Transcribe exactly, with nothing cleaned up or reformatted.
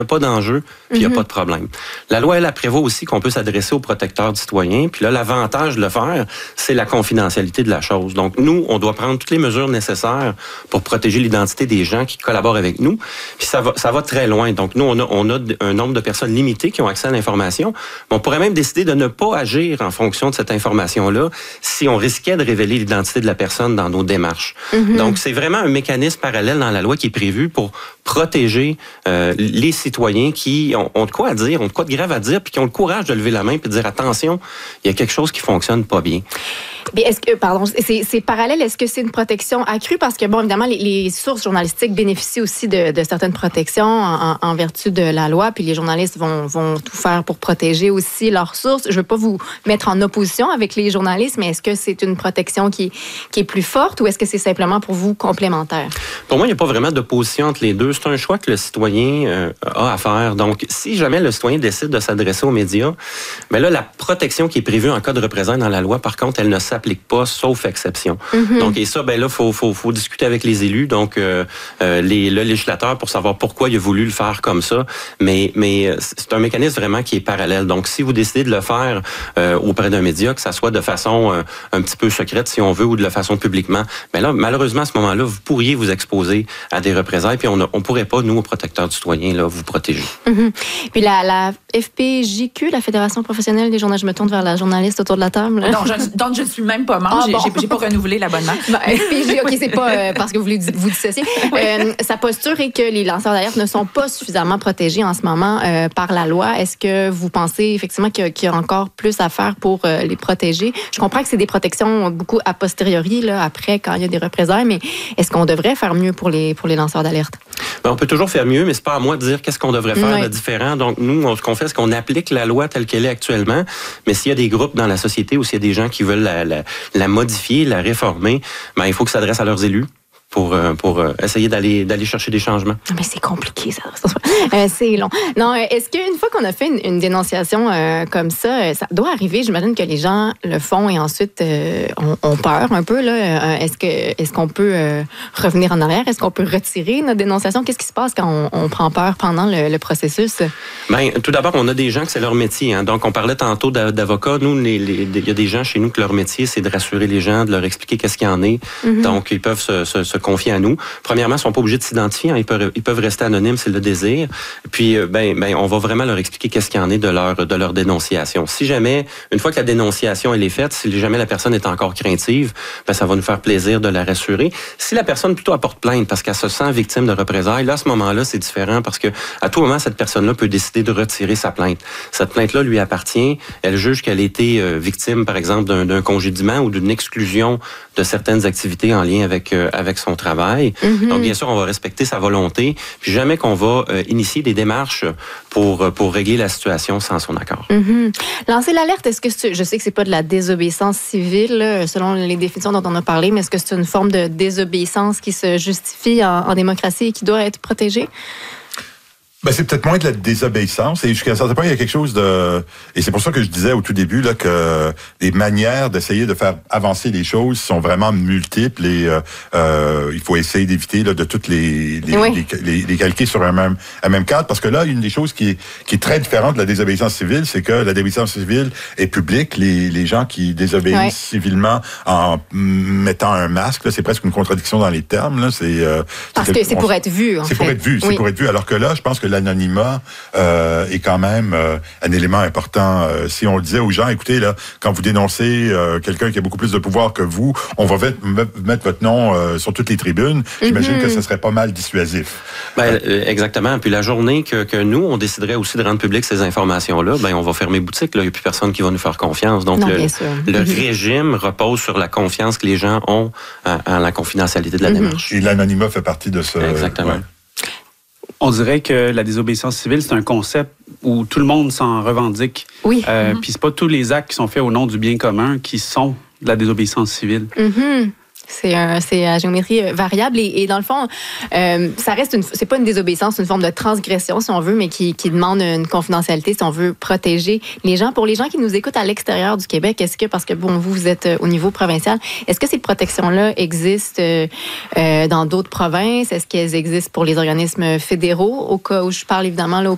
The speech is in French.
pas d'enjeu, puis il n'y a pas de problème. La loi, elle, elle prévoit aussi qu'on peut s'adresser aux protecteurs du citoyen. Puis là, l'avantage de le faire, c'est la confidentialité de la chose. Donc, nous, on doit prendre toutes les mesures nécessaires pour protéger l'identité des gens qui collaborent avec nous. Puis ça va, ça va très loin. Donc, nous, on a, on a un nombre de personnes limité qui ont accès à l'information. On pourrait même décider de ne pas agir en fonction de cette information-là si on risquait de révéler l'identité de la personne dans nos démarches. Mm-hmm. Donc, c'est vraiment un mécanisme parallèle dans la loi qui est prévu pour protéger euh, les citoyens qui ont, ont de quoi à dire, ont de quoi de grave à dire, puis qui ont le courage de lever la main et de dire attention, il y a quelque chose qui fonctionne pas bien. Mais est-ce que, pardon, c'est, c'est parallèle, est-ce que c'est une protection accrue? Parce que, bon, évidemment, les, les sources journalistiques bénéficient aussi de, de certaines protections en, en vertu de la loi, puis les journalistes vont, vont tout faire pour protéger aussi leurs sources. Je ne veux pas vous mettre en opposition avec les journalistes, mais est-ce que c'est une protection qui, qui est plus forte ou est-ce que c'est simplement pour vous complémentaire? Pour moi, il n'y a pas vraiment d'opposition entre les deux. C'est un choix que le citoyen euh, a à faire. Donc, si jamais le citoyen décide de s'adresser aux médias, bien là, la protection qui est prévue en cas de représailles dans la loi, par contre, elle ne s'applique pas, sauf exception. Mm-hmm. Donc, et ça, ben là, faut, faut, faut discuter avec les élus, donc euh, euh, les, le législateur, pour savoir pourquoi il a voulu le faire comme ça. Mais, mais c'est un mécanisme vraiment qui est parallèle. Donc, si vous décidez de le faire euh, auprès d'un média, que ça soit de façon euh, un petit peu secrète, si on veut, ou de la façon publiquement, ben là, malheureusement, à ce moment-là, vous pourriez vous exposer à des représailles, puis on ne pourrait pas, nous, aux protecteurs du citoyen, là, vous protéger. Mm-hmm. Puis la, la F P J Q, la Fédération professionnelle des journalistes, je me tourne vers la journaliste autour de la table. Non, je, donc je ne suis même pas membre. Ah, j'ai, bon. j'ai, j'ai pas renouvelé l'abonnement. Bon, F P J, OK, c'est pas euh, parce que vous voulez vous dissocier. Euh, sa posture est que les lanceurs d'alerte ne sont pas suffisamment protégés en ce moment euh, par la loi. Est-ce que vous pensez effectivement qu'il y a, qu'il y a encore plus à faire pour euh, les protéger? Je comprends que c'est des protections beaucoup a posteriori, là, après, quand il y a des représailles, mais est-ce qu'on devrait faire mieux pour les, pour les lanceurs d'alerte? Ben, on peut toujours faire mieux, mais c'est pas à moi de dire qu'est-ce qu'on devrait faire oui. de différent. Donc, nous, on, ce qu'on fait, c'est qu'on applique la loi telle qu'elle est actuellement, mais s'il y a des groupes dans la société ou s'il y a des gens qui veulent la, la, la modifier, la réformer, ben, il faut qu'ils s'adressent à leurs élus pour, pour essayer d'aller, d'aller chercher des changements. Mais c'est compliqué, ça. Euh, c'est long. Non, est-ce qu'une fois qu'on a fait une, une dénonciation euh, comme ça, ça doit arriver, j'imagine que les gens le font et ensuite euh, ont, ont peur un peu, là. Est-ce que, est-ce qu'on peut euh, revenir en arrière? Est-ce qu'on peut retirer notre dénonciation? Qu'est-ce qui se passe quand on, on prend peur pendant le, le processus? Bien, tout d'abord, on a des gens que c'est leur métier. Hein. Donc, on parlait tantôt d'avocats. Nous, les, les, il y a des gens chez nous que leur métier, c'est de rassurer les gens, de leur expliquer qu'est-ce qu'il y en est. Mm-hmm. Donc, ils peuvent se, se, se confier à nous. Premièrement, ils ne sont pas obligés de s'identifier. Hein. Ils, peuvent, ils peuvent rester anonymes s'ils le désirent. Puis, ben, ben, on va vraiment leur expliquer qu'est-ce qu'il y en est de leur, de leur dénonciation. Si jamais, une fois que la dénonciation elle est faite, si jamais la personne est encore craintive, ben, ça va nous faire plaisir de la rassurer. Si la personne plutôt apporte plainte parce qu'elle se sent victime de représailles, là, à ce moment-là, c'est différent parce que à tout moment, cette personne-là peut décider de retirer sa plainte. Cette plainte-là lui appartient. Elle juge qu'elle a été euh, victime, par exemple, d'un, d'un congédiement ou d'une exclusion de certaines activités en lien avec, euh, avec son travail. Mm-hmm. Donc, bien sûr, on va respecter sa volonté. Puis jamais qu'on va euh, initier des démarches pour, pour régler la situation sans son accord. Mm-hmm. Lancer l'alerte, est-ce que c'est, je sais que c'est pas de la désobéissance civile, là, selon les définitions dont on a parlé, mais est-ce que c'est une forme de désobéissance qui se justifie en, en démocratie et qui doit être protégée? Ben, c'est peut-être moins de la désobéissance. Et jusqu'à un certain point, il y a quelque chose de... Et c'est pour ça que je disais au tout début là que les manières d'essayer de faire avancer les choses sont vraiment multiples et euh, euh, il faut essayer d'éviter là, de toutes les les, oui. les, les, les calquer sur un même, un même cadre. Parce que là, une des choses qui est, qui est très différente de la désobéissance civile, c'est que la désobéissance civile est publique. Les, les gens qui désobéissent oui. civilement en mettant un masque, là, c'est presque une contradiction dans les termes. Là. C'est, euh, Parce c'est, que c'est on, pour être vu, en C'est fait. pour être vu, c'est oui. pour être vu. Alors que là, je pense que l'anonymat euh, est quand même euh, un élément important. Euh, si on le disait aux gens, écoutez, là, quand vous dénoncez euh, quelqu'un qui a beaucoup plus de pouvoir que vous, on va mettre, mettre votre nom euh, sur toutes les tribunes. J'imagine mm-hmm. que ce serait pas mal dissuasif. Ben, euh, exactement. Puis la journée que, que nous, on déciderait aussi de rendre public ces informations-là, ben on va fermer boutique. Là. Il n'y a plus personne qui va nous faire confiance. Donc, non, le, bien sûr. le mm-hmm. régime repose sur la confiance que les gens ont en, en la confidentialité de la mm-hmm. démarche. Et l'anonymat fait partie de ça. Exactement. Ouais. On dirait que la désobéissance civile, c'est un concept où tout le monde s'en revendique. Oui. Euh, mm-hmm. Puis c'est pas tous les actes qui sont faits au nom du bien commun qui sont de la désobéissance civile. Mm-hmm. C'est, un, c'est à géométrie variable et, et dans le fond, euh, ça reste une, c'est pas une désobéissance, c'est une forme de transgression si on veut, mais qui, qui demande une confidentialité si on veut protéger les gens. Pour les gens qui nous écoutent à l'extérieur du Québec, est-ce que, parce que bon, vous, vous êtes au niveau provincial, est-ce que ces protections-là existent euh, euh, dans d'autres provinces? Est-ce qu'elles existent pour les organismes fédéraux? Au cas où je parle évidemment là, au,